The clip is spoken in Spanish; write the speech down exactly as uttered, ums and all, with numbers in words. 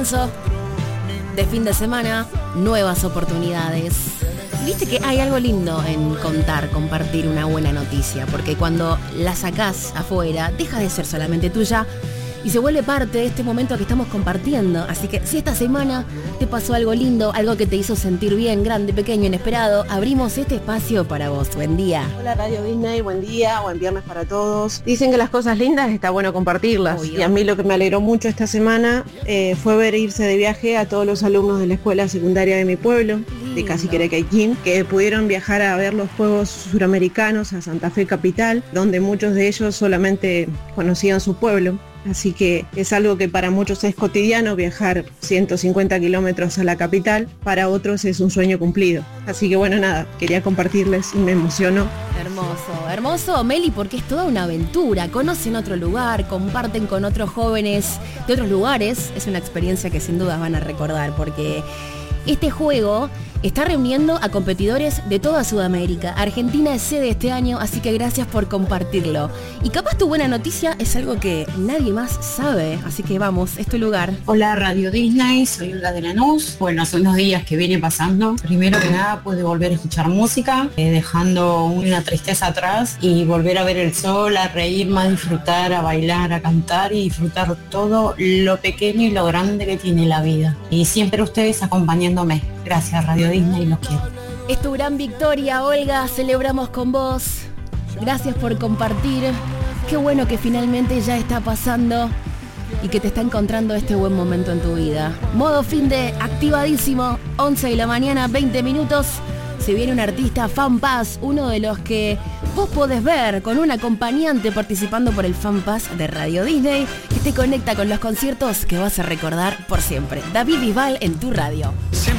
comienzo de fin de semana, nuevas oportunidades. Viste que hay algo lindo en contar, compartir una buena noticia, porque cuando la sacás afuera, deja de ser solamente tuya y se vuelve parte de este momento que estamos compartiendo. Así que si esta semana te pasó algo lindo, algo que te hizo sentir bien, grande, pequeño, inesperado, abrimos este espacio para vos. Buen día. Hola Radio Disney, buen día, buen viernes para todos. Dicen que las cosas lindas está bueno compartirlas. Obvio. Y a mí lo que me alegró mucho esta semana eh, fue ver irse de viaje a todos los alumnos de la escuela secundaria de mi pueblo, lindo, de Cacique Caiquín, que pudieron viajar a ver los Juegos Suramericanos a Santa Fe Capital, donde muchos de ellos solamente conocían su pueblo. Así que es algo que para muchos es cotidiano, viajar ciento cincuenta kilómetros a la capital, para otros es un sueño cumplido. Así que bueno, nada, quería compartirles y me emocionó. Hermoso, hermoso, Meli, porque es toda una aventura. Conocen otro lugar, comparten con otros jóvenes de otros lugares. Es una experiencia que sin dudas van a recordar, porque este juego está reuniendo a competidores de toda Sudamérica. Argentina es sede este año, así que gracias por compartirlo. Y capaz tu buena noticia es algo que nadie más sabe, así que vamos, es tu lugar. Hola Radio Disney, soy Olga de Lanús. Bueno, hace unos días que viene pasando. Primero que nada pude volver a escuchar música, eh, dejando una tristeza atrás y volver a ver el sol, a reírme, a disfrutar, a bailar, a cantar y disfrutar todo lo pequeño y lo grande que tiene la vida. Y siempre ustedes acompañándome. Gracias Radio Disney, los quiero. Es tu gran victoria, Olga, celebramos con vos. Gracias por compartir. Qué bueno que finalmente ya está pasando y que te está encontrando este buen momento en tu vida. Modo fin de activadísimo, once de la mañana, veinte minutos. Se viene un artista Fan Pass, uno de los que vos podés ver con un acompañante participando por el Fan Pass de Radio Disney, que te conecta con los conciertos que vas a recordar por siempre. David Bisbal en tu radio.